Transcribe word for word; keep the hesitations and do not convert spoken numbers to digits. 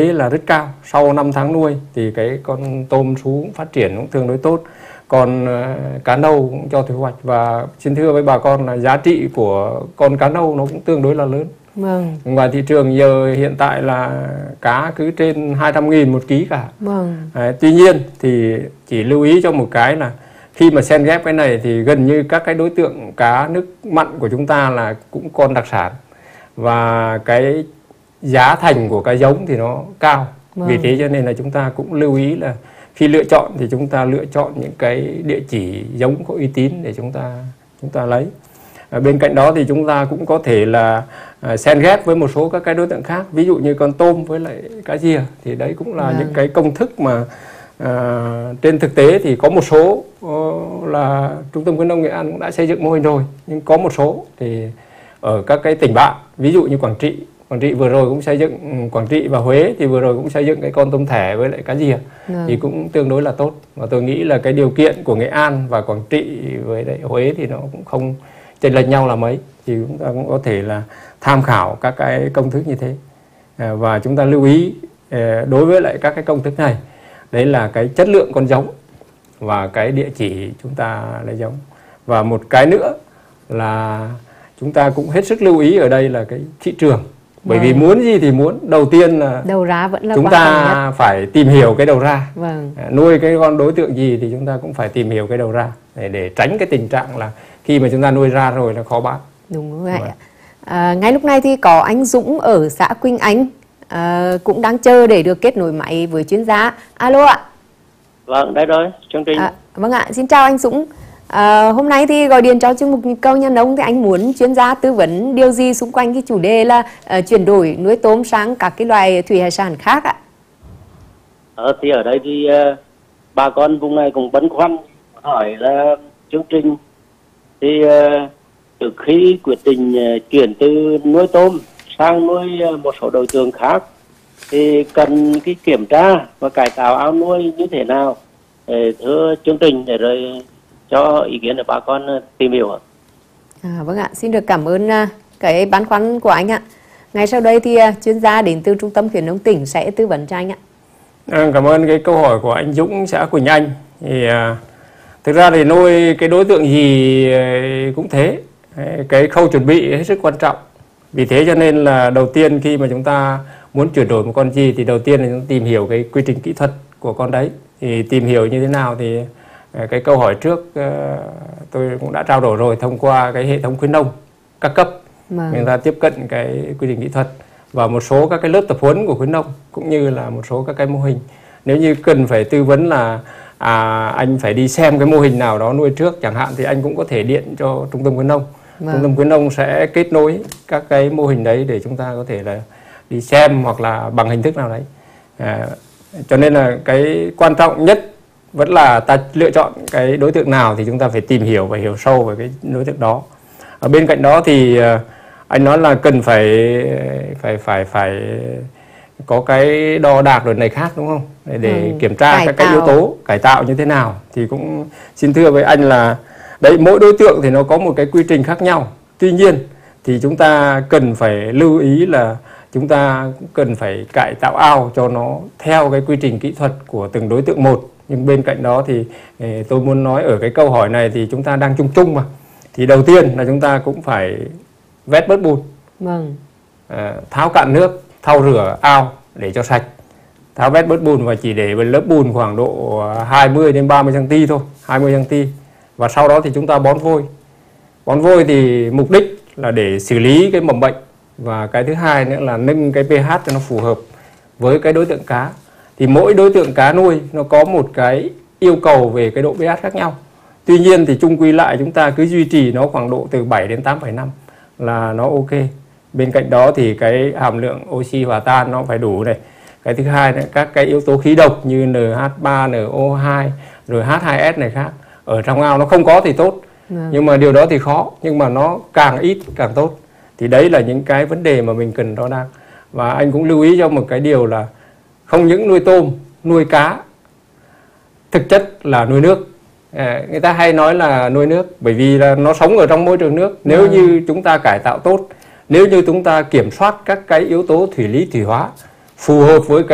Huế là rất cao. Sau năm tháng nuôi thì cái con tôm sú phát triển cũng tương đối tốt. Còn uh, cá nâu cũng cho thu hoạch. Và xin thưa với bà con là giá trị của con cá nâu nó cũng tương đối là lớn. Vâng. Ngoài thị trường giờ hiện tại là cá cứ trên hai trăm nghìn một ký cả. Vâng. Đấy, tuy nhiên thì chỉ lưu ý cho một cái là khi mà xen ghép cái này thì gần như các cái đối tượng cá nước mặn của chúng ta là cũng con đặc sản. Và cái giá thành của cái giống thì nó cao. Vâng. Vì thế cho nên là chúng ta cũng lưu ý là khi lựa chọn thì chúng ta lựa chọn những cái địa chỉ giống có uy tín để chúng ta chúng ta lấy. À, bên cạnh đó thì chúng ta cũng có thể là à, xen ghép với một số các cái đối tượng khác, ví dụ như con tôm với lại cá rìa, thì đấy cũng là vâng. những cái công thức mà à, trên thực tế thì có một số uh, là Trung tâm khuyến nông Nghệ An cũng đã xây dựng mô hình rồi, nhưng có một số thì ở các cái tỉnh bạn, ví dụ như Quảng Trị Quảng Trị vừa rồi cũng xây dựng, Quảng Trị và Huế thì vừa rồi cũng xây dựng cái con tôm thẻ với lại cá rìa vâng. thì cũng tương đối là tốt. Và tôi nghĩ là cái điều kiện của Nghệ An và Quảng Trị với lại Huế thì nó cũng không chênh lệch nhau là mấy, thì chúng ta cũng có thể là tham khảo các cái công thức như thế. À, và chúng ta lưu ý đối với lại các cái công thức này, đấy là cái chất lượng con giống và cái địa chỉ chúng ta lấy giống. Và một cái nữa là chúng ta cũng hết sức lưu ý ở đây là cái thị trường. Bởi vâng. vì muốn gì thì muốn, đầu tiên là đầu ra vẫn là chúng ta phải tìm hiểu cái đầu ra. Vâng. À, nuôi cái con đối tượng gì thì chúng ta cũng phải tìm hiểu cái đầu ra để, để tránh cái tình trạng là khi mà chúng ta nuôi ra rồi là khó bán. Đúng vậy. Vâng. À, ngay lúc này thì có anh Dũng ở xã Quỳnh Anh à, cũng đang chờ để được kết nối máy với chuyên gia. Alo ạ. Vâng, đây rồi, chương trình. À, vâng ạ, xin chào anh Dũng. À, hôm nay thì gọi điện cho chương mục Nhịp Cầu Nhà Nông thì anh muốn chuyên gia tư vấn điều gì xung quanh cái chủ đề là uh, chuyển đổi nuôi tôm sang các cái loài thủy hải sản khác ạ? Ờ, thì ở đây thì uh, bà con vùng này cũng băn khoăn hỏi là chương trình thì uh, từ khi quyết định uh, chuyển từ nuôi tôm sang nuôi uh, một số đối tượng khác thì cần cái kiểm tra và cải tạo ao nuôi như thế nào, để thưa chương trình để rồi cho ý kiến để bà con tìm hiểu ạ. À, vâng ạ, xin được cảm ơn uh, cái băn khoăn của anh ạ. Ngay sau đây thì uh, chuyên gia đến từ Trung tâm khuyến nông tỉnh sẽ tư vấn cho anh ạ. À, cảm ơn cái câu hỏi của anh Dũng xã Quỳnh Anh. Thì uh, thực ra thì nuôi cái đối tượng gì cũng thế, cái khâu chuẩn bị hết sức quan trọng. Vì thế cho nên là đầu tiên khi mà chúng ta muốn chuyển đổi một con gì thì đầu tiên là chúng ta tìm hiểu cái quy trình kỹ thuật của con đấy. Thì tìm hiểu như thế nào thì cái câu hỏi trước tôi cũng đã trao đổi rồi, thông qua cái hệ thống khuyến nông các cấp vâng. người ta tiếp cận cái quy trình kỹ thuật và một số các cái lớp tập huấn của khuyến nông cũng như là một số các cái mô hình. Nếu như cần phải tư vấn là à, anh phải đi xem cái mô hình nào đó nuôi trước chẳng hạn thì anh cũng có thể điện cho Trung tâm khuyến nông. Vâng. Trung tâm khuyến nông sẽ kết nối các cái mô hình đấy để chúng ta có thể là đi xem hoặc là bằng hình thức nào đấy. À, cho nên là cái quan trọng nhất vẫn là ta lựa chọn cái đối tượng nào thì chúng ta phải tìm hiểu và hiểu sâu về cái đối tượng đó. Ở bên cạnh đó thì anh nói là cần phải phải phải phải có cái đo đạc rồi này khác đúng không? Để, để ừ, kiểm tra các cái yếu tố cải tạo như thế nào thì cũng xin thưa với anh là đấy, mỗi đối tượng thì nó có một cái quy trình khác nhau. Tuy nhiên thì chúng ta cần phải lưu ý là chúng ta cũng cần phải cải tạo ao cho nó theo cái quy trình kỹ thuật của từng đối tượng một. Nhưng bên cạnh đó thì tôi muốn nói ở cái câu hỏi này thì chúng ta đang chung chung mà. Thì đầu tiên là chúng ta cũng phải vét bớt bùn, vâng. à, tháo cạn nước, thau rửa ao để cho sạch. Tháo vét bớt bùn và chỉ để với lớp bùn khoảng độ hai mươi đến ba mươi xăng ti mét thôi, hai mươi xăng ti mét. Và sau đó thì chúng ta bón vôi. Bón vôi thì mục đích là để xử lý cái mầm bệnh. Và cái thứ hai nữa là nâng cái pH cho nó phù hợp với cái đối tượng cá. Thì mỗi đối tượng cá nuôi nó có một cái yêu cầu về cái độ pH khác nhau. Tuy nhiên thì chung quy lại chúng ta cứ duy trì nó khoảng độ từ bảy đến tám phẩy năm là nó ok. Bên cạnh đó thì cái hàm lượng oxy hòa tan nó phải đủ này. Cái thứ hai là các cái yếu tố khí độc như en hát ba, en o hai rồi hát hai ét này khác ở trong ao nó không có thì tốt. Vâng. Nhưng mà điều đó thì khó, nhưng mà nó càng ít càng tốt. Thì đấy là những cái vấn đề mà mình cần đo đạc. Và anh cũng lưu ý cho một cái điều là không những nuôi tôm, nuôi cá thực chất là nuôi nước. À, người ta hay nói là nuôi nước bởi vì là nó sống ở trong môi trường nước. Nếu ừ. như chúng ta cải tạo tốt, nếu như chúng ta kiểm soát các cái yếu tố thủy lý thủy hóa phù hợp với cái